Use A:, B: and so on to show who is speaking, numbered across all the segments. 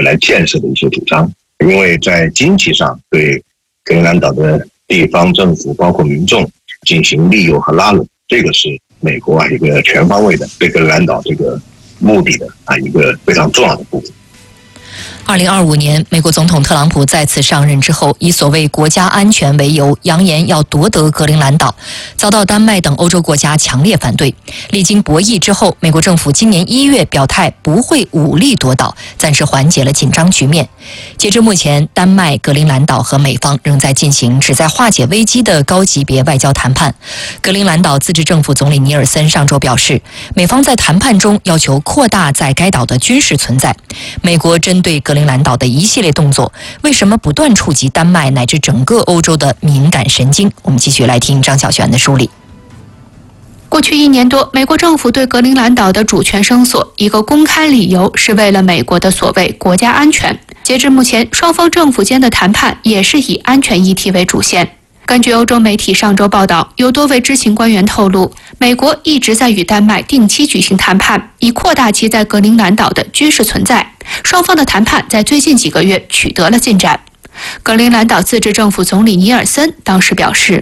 A: 来建设的一些主张。因为在经济上对格陵兰岛的地方政府包括民众进行利诱和拉拢，这个是美国一个全方位的对格陵兰岛这个目的的一个非常重要的部分。
B: 2025年，美国总统特朗普再次上任之后，以所谓国家安全为由，扬言要夺得格陵兰岛，遭到丹麦等欧洲国家强烈反对。历经博弈之后，美国政府今年1月表态不会武力夺岛，暂时缓解了紧张局面。截至目前，丹麦、格陵兰岛和美方仍在进行旨在化解危机的高级别外交谈判。格陵兰岛自治政府总理尼尔森上周表示，美方在谈判中要求扩大在该岛的军事存在。美国针对格陵兰岛的一系列动作，为什么不断触及丹麦乃至整个欧洲的敏感神经？我们继续来听张小璇的梳理。
C: 过去1年多，美国政府对格陵兰岛的主权声索，一个公开理由是为了美国的所谓国家安全。截至目前，双方政府间的谈判也是以安全议题为主线。根据欧洲媒体上周报道，有多位知情官员透露，美国一直在与丹麦定期举行谈判，以扩大其在格陵兰岛的军事存在。双方的谈判在最近几个月取得了进展。格陵兰岛自治政府总理尼尔森当时表示，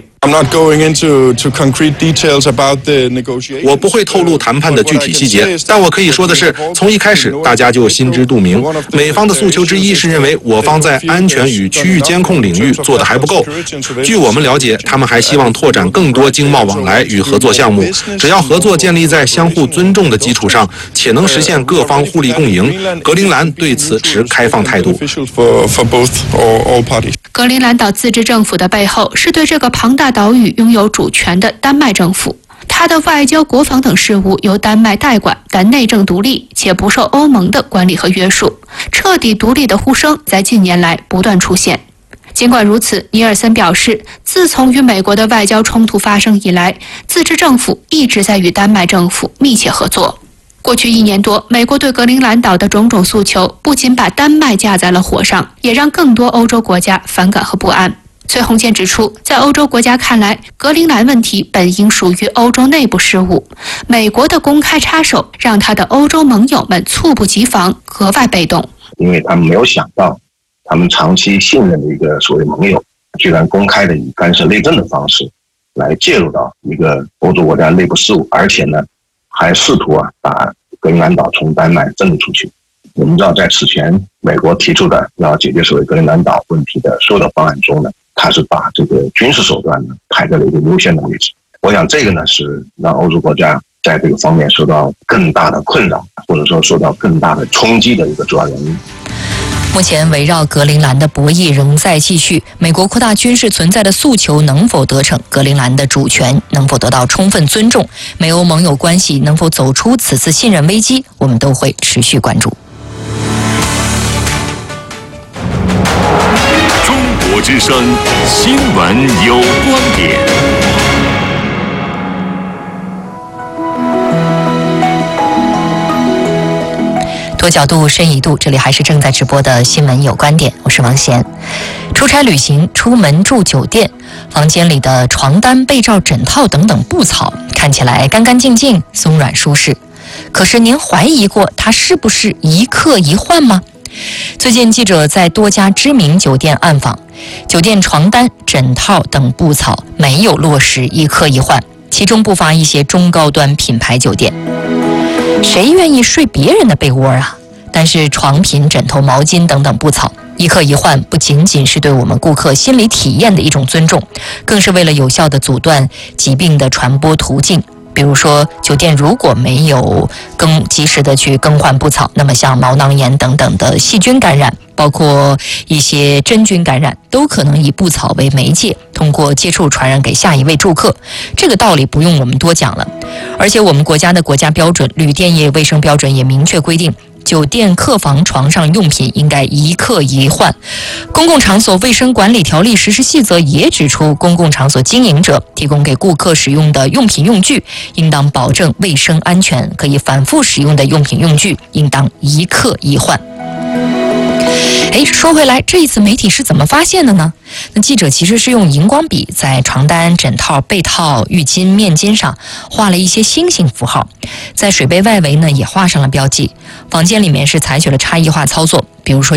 D: 我不会透露谈判的具体细节，但我可以说的是，从一开始大家就心知肚明，美方的诉求之一是认为我方在安全与区域监控领域做得还不够。据我们了解，他们还希望拓展更多经贸往来与合作项目，只要合作建立在相互尊重的基础上，且能实现各方互利共赢，格陵兰对此持开放态度。
C: 格陵兰岛自治政府的背后是对这个庞大岛屿拥有主权的丹麦政府，它的外交、国防等事务由丹麦代管，但内政独立且不受欧盟的管理和约束。彻底独立的呼声在近年来不断出现。尽管如此，尼尔森表示，自从与美国的外交冲突发生以来，自治政府一直在与丹麦政府密切合作。过去1年多，美国对格陵兰岛的种种诉求，不仅把丹麦架在了火上，也让更多欧洲国家反感和不安。崔洪建指出，在欧洲国家看来，格陵兰问题本应属于欧洲内部事务，美国的公开插手，让他的欧洲盟友们猝不及防，格外被动。
A: 因为他们没有想到，他们长期信任的一个所谓盟友，居然公开的以干涉内政的方式来介入到一个欧洲国家内部事务，而且呢，还试图把格陵兰岛从丹麦挣出去。我们知道，在此前美国提出的要解决所谓格陵兰岛问题的所有的方案中呢，它是把这个军事手段呢排在了一个优先的位置。我想这个呢是让欧洲国家在这个方面受到更大的困扰，或者说受到更大的冲击的一个主要原因。
B: 目前围绕格陵兰的博弈仍在继续，美国扩大军事存在的诉求能否得逞？格陵兰的主权能否得到充分尊重？美欧盟友关系能否走出此次信任危机？我们都会持续关注。
E: 中国之声新闻有观点。
B: 多角度深一度，这里还是正在直播的新闻有观点，我是王贤。出差旅行，出门住酒店，房间里的床单、被罩、枕套等等布草看起来干干净净、松软舒适，可是您怀疑过它是不是一客一换吗？最近记者在多家知名酒店暗访，酒店床单、枕套等布草没有落实一客一换，其中不乏一些中高端品牌酒店。谁愿意睡别人的被窝啊？但是床品、枕头、毛巾等等布草一客一换，不仅仅是对我们顾客心理体验的一种尊重，更是为了有效地阻断疾病的传播途径。比如说，酒店如果没有及时的去更换布草，那么像毛囊炎等等的细菌感染，包括一些真菌感染，都可能以布草为媒介，通过接触传染给下一位住客。这个道理不用我们多讲了。而且我们国家的国家标准《旅店业卫生标准》也明确规定，酒店客房床上用品应该一客一换。公共场所卫生管理条例实施细则也指出，公共场所经营者提供给顾客使用的用品用具应当保证卫生安全，可以反复使用的用品用具应当一客一换。说回来，这一次媒体是怎么发现的呢？那记者其实是用荧光笔在床单、枕套、被套、浴巾、面巾上画了一些星星符号，在水杯外围呢也画上了标记。房间里面是采取了差异化操作，比如说